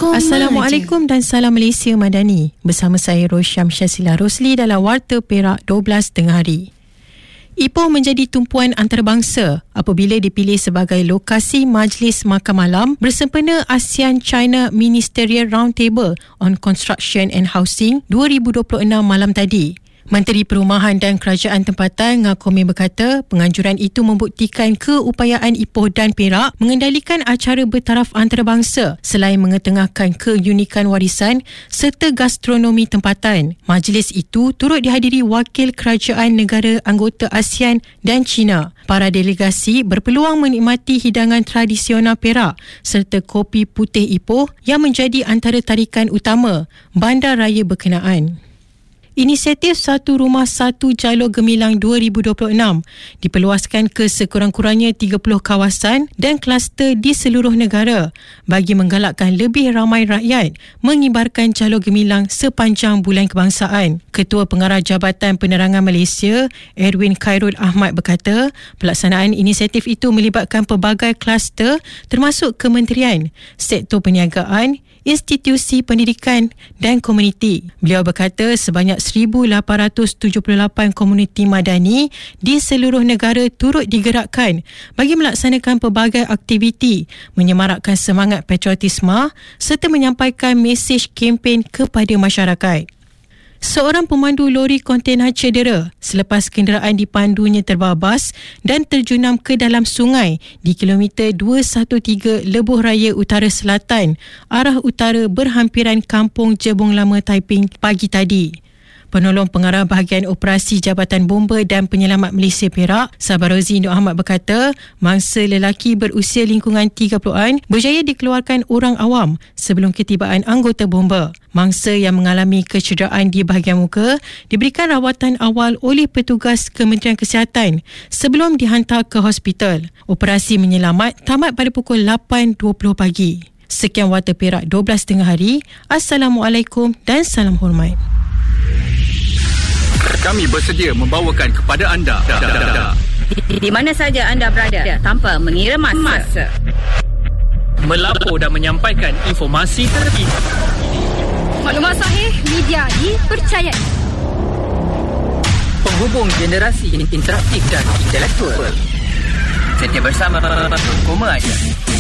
Assalamualaikum dan salam Malaysia Madani. Bersama saya Rosyam Syazila Rosli dalam Warta Perak 12 tengah hari. Ipoh menjadi tumpuan antarabangsa apabila dipilih sebagai lokasi Majlis Makan Malam bersempena ASEAN-China Ministerial Roundtable on Construction and Housing 2026 malam tadi. Menteri Perumahan dan Kerajaan Tempatan Ngah berkata penganjuran itu membuktikan keupayaan Ipoh dan Perak mengendalikan acara bertaraf antarabangsa selain mengetengahkan keunikan warisan serta gastronomi tempatan. Majlis itu turut dihadiri wakil kerajaan negara anggota ASEAN dan China. Para delegasi berpeluang menikmati hidangan tradisional Perak serta kopi putih Ipoh yang menjadi antara tarikan utama bandar raya berkenaan. Inisiatif Satu Rumah Satu Jalur Gemilang 2026 diperluaskan ke sekurang-kurangnya 30 kawasan dan kluster di seluruh negara bagi menggalakkan lebih ramai rakyat mengibarkan jalur gemilang sepanjang bulan kebangsaan. Ketua Pengarah Jabatan Penerangan Malaysia, Erwin Khairul Ahmad berkata, pelaksanaan inisiatif itu melibatkan pelbagai kluster termasuk kementerian, sektor perniagaan, institusi pendidikan dan komuniti. Beliau berkata sebanyak 1,878 komuniti madani di seluruh negara turut digerakkan bagi melaksanakan pelbagai aktiviti, menyemarakkan semangat patriotisme serta menyampaikan mesej kempen kepada masyarakat. Seorang pemandu lori kontena cedera selepas kenderaan dipandunya terbabas dan terjunam ke dalam sungai di kilometer 213 Lebuh Raya Utara Selatan, arah utara berhampiran Kampung Jebong Lama Taiping pagi tadi. Penolong Pengarah Bahagian Operasi Jabatan Bomba dan Penyelamat Malaysia Perak, Sabarozi Nur Ahmad berkata, mangsa lelaki berusia lingkungan 30-an berjaya dikeluarkan orang awam sebelum ketibaan anggota bomba. Mangsa yang mengalami kecederaan di bahagian muka diberikan rawatan awal oleh petugas Kementerian Kesihatan sebelum dihantar ke hospital. Operasi menyelamat tamat pada pukul 8.20 pagi. Sekian Warta Perak 12 tengah hari. Assalamualaikum dan salam hormat. Kami bersedia membawakan kepada anda di mana saja anda berada tanpa mengira masa. Melapor dan menyampaikan informasi terkini. Maklumat sahih, media dipercayai. Penghubung generasi interaktif dan intelektual. Setia bersama Koma Asia.